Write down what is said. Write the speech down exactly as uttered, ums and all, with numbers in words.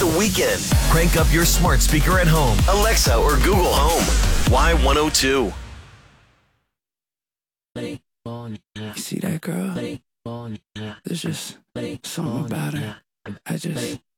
the weekend. Crank up your smart speaker at home, Alexa or Google Home. Y one oh two. You see that girl? There's just something about her. I just...